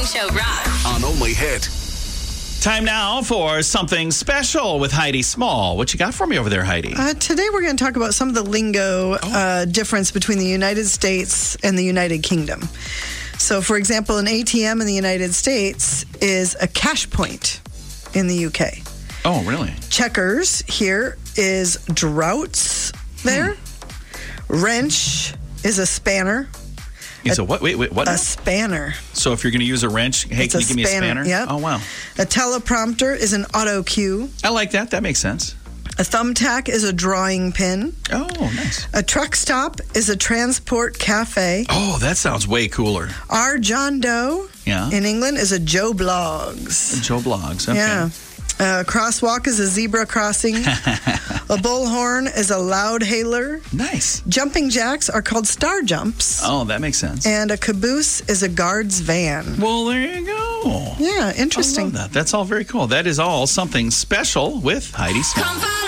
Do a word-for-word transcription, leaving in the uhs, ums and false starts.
Show rocks. On Only Hit. Time now for something special with Heidi Small. What you got for me over there, Heidi? Uh, today we're going to talk about some of the lingo uh, difference between the United States and the United Kingdom. So, for example, an A T M in the United States is a cash point in the U K. Oh, really? Checkers here is droughts there. Hmm. Wrench is a spanner. Is a, a what? Wait, wait, what? A now? spanner. So if you're going to use a wrench, hey, it's can a you give me a spanner. spanner? Yep. Oh, wow. A teleprompter is an auto cue. I like that. That makes sense. A thumbtack is a drawing pin. Oh, nice. A truck stop is a transport cafe. Oh, that sounds way cooler. Our John Doe yeah. in England is a Joe Blogs. Joe Blogs, okay. Yeah. A crosswalk is a zebra crossing. A bullhorn is a loud hailer. Nice. Jumping jacks are called star jumps. Oh, that makes sense. And a caboose is a guard's van. Well, there you go. Yeah, interesting. I love that. That's all very cool. That is all something special with Heidi Small.